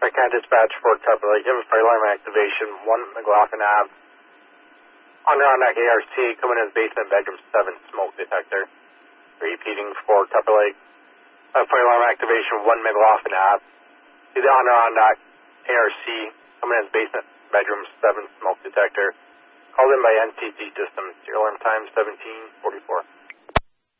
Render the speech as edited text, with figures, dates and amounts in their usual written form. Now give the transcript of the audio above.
Arcana Dispatch for Tupper Lake. You have a fire alarm activation, 1 McLaughlin Ave. Adirondack ARC coming in basement bedroom 7 smoke detector. Repeating for Tupper Lake. Fire alarm activation, 1 McLaughlin Ave. To the Adirondack ARC coming in basement bedroom 7 smoke detector. Called in by NTT Systems. Your alarm time 1744.